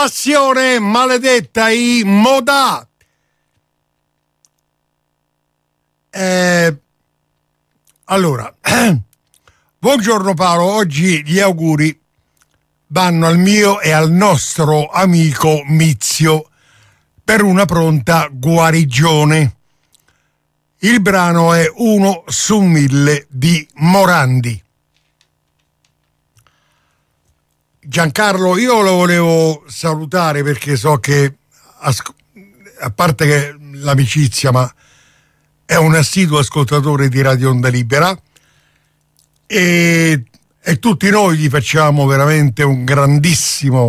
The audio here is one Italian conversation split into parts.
passione maledetta i Modà. Allora, buongiorno Paolo, oggi gli auguri vanno al mio e al nostro amico Mizio per una pronta guarigione. Il brano è 1 su 1000 di Morandi. Giancarlo, io lo volevo salutare perché so che, a parte che l'amicizia, ma è un assiduo ascoltatore di Radio Onda Libera e tutti noi gli facciamo veramente un grandissimo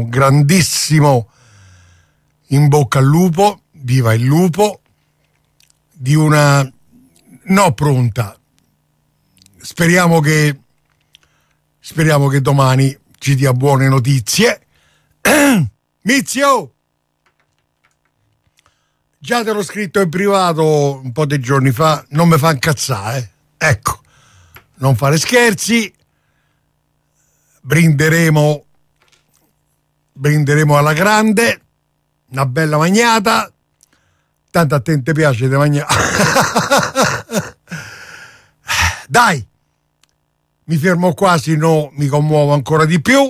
in bocca al lupo, viva il lupo, di una no pronta. Speriamo che domani ci dia buone notizie. Mizio, già te l'ho scritto in privato un po' di giorni fa, non mi fa incazzare, ecco, non fare scherzi, brinderemo alla grande, una bella magnata, tanto a te ti piace di mangiare. Dai, mi fermo qua, se no mi commuovo ancora di più.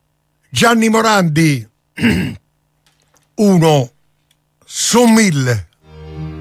Gianni Morandi, 1 su 1000.